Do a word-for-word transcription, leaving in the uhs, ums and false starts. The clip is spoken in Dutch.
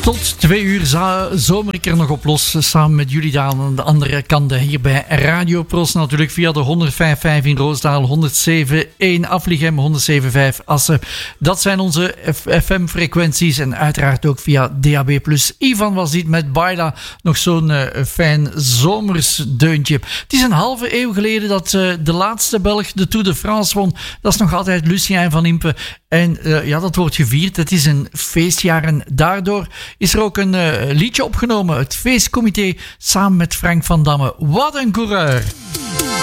Tot twee uur za- zomer ik er nog op los, samen met jullie daar aan de andere kant hier bij Radio Pros. Natuurlijk via de honderdvijf komma vijf in Roosdaal, honderdzeven komma één Aflichem, honderdzeven komma vijf Assen. Dat zijn onze F M-frequenties en uiteraard ook via D A B plus. Ivan was dit met Baila, nog zo'n uh, fijn zomers deuntje. Het is een halve eeuw geleden dat uh, de laatste Belg de Tour de France won. Dat is nog altijd Lucien van Impe. En uh, ja, dat wordt gevierd. Het is een feestjaar en daardoor is er ook een uh, liedje opgenomen. Het feestcomité samen met Frank van Damme. Wat een coureur!